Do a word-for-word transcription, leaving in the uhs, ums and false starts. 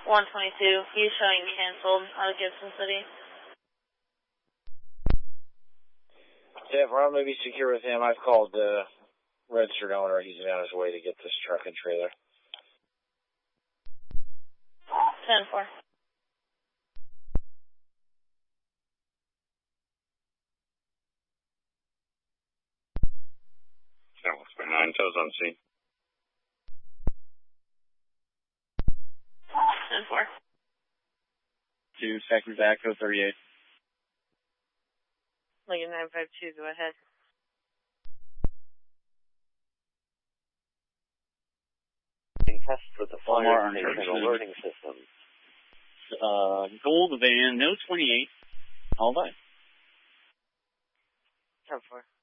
one twenty-two. He's showing canceled out of Gibson City. Yeah, if I'm going to be secure with him, I've called the registered owner. He's on his way to get this truck and trailer. ten four. nine toes on scene. ten four. Two seconds back, code thirty-eight. Lincoln nine five two, go ahead. Test for the fire station alerting system. Uh, gold van, no twenty-eight. All by. ten four.